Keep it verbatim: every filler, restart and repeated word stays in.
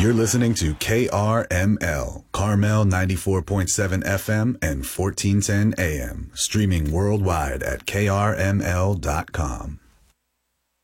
You're listening to K R M L, Carmel ninety-four point seven F M and fourteen ten A M, streaming worldwide at K R M L dot com.